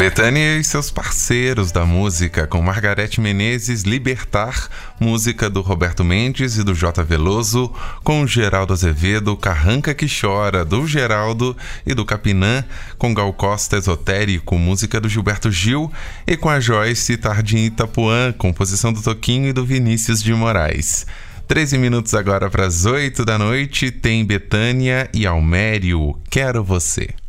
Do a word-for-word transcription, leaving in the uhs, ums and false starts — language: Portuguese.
Bethânia e seus parceiros da música, com Margareth Menezes, Libertar, música do Roberto Mendes e do J. Veloso, com Geraldo Azevedo, Carranca que Chora, do Geraldo e do Capinã, com Gal Costa, Esotérico, música do Gilberto Gil, e com a Joyce, Tarde em Itapuã, composição do Toquinho e do Vinícius de Moraes. treze minutos agora para as oito da noite, tem Bethânia e Almério, Quero Você.